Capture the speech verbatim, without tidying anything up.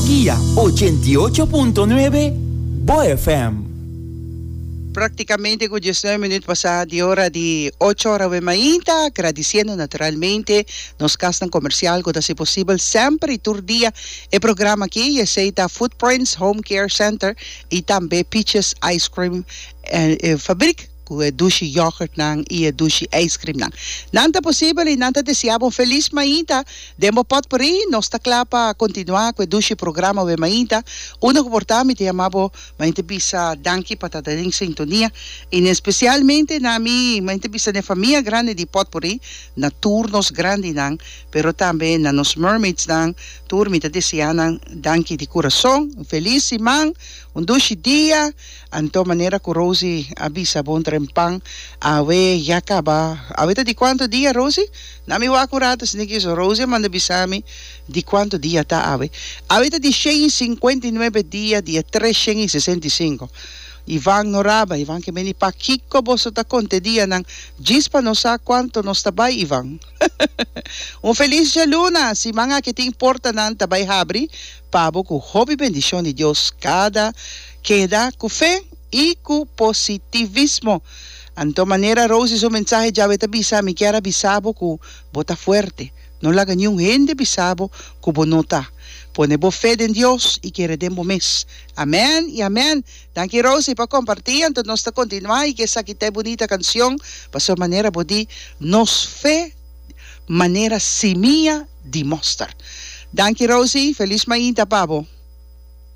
Guía ochenta y ocho punto nueve Bo F M. Praticamente con diecinueve minutos pasados de hora de ocho horas de mañana, agradeciendo naturalmente nos castan comercial, cuando es posible, siempre y todo día el programa aquí, y aceita Footprints Home Care Center y también Peaches Ice Cream eh, eh, Fabric. O dushi yogurt nang e dushi ice cream nang. Nanta posible e nanta deseamos feliz maita. Demo pot por aí, nós está claro para continuar com o dushi programa de maita. Uno comportamento chamado maita bisa danki para estar em sintonia. E especialmente na mi maita bisa na família grande de pot por aí, na turnos grande nang, pero também na nos mermaids nang, tur mita deseando danki de coração, feliz imang, um dushi dia, anto maneira que Rosie avisa bom trempang, awe yakaba, awe ta di quanto dia Rosie? Nami wa accurato se ne chiso Rosie manda bisami di quanto dia ta awe. Awe ta di centocinquenta e nove dia, dia trecentosessenta e cinco. Ivan Noraba, Ivan che meni pa chicco bosso ta conte dia nang gispa non sa quanto non sta bai Ivan. Un feliz luna, si manga che ti importa nan tabay habri, pabo ku hobby bendición de Dios cada queda ku fe y ku positivismo. Anto manera Rosie su mensaje ya vete bisa mi quiera bisabo ku bota fuerte. No la ganó un gente bisabo ku bonota. Pone bo fe en Dios y quiere demo mes. Amén y amén. Danke Rosie para compartir, entonces nos está continuar y que esa quita bonita canción, para su manera bodi nos fe manera simia de mostrar. Danke Rosie, feliz mañana pavo.